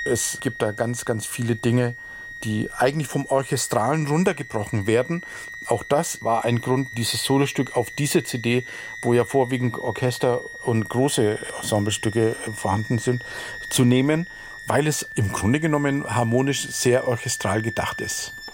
Es gibt da ganz, ganz viele Dinge, die eigentlich vom Orchestralen runtergebrochen werden. Auch das war ein Grund, dieses Solostück auf diese CD, wo ja vorwiegend Orchester und große Ensemblestücke vorhanden sind, zu nehmen, weil es im Grunde genommen harmonisch sehr orchestral gedacht ist.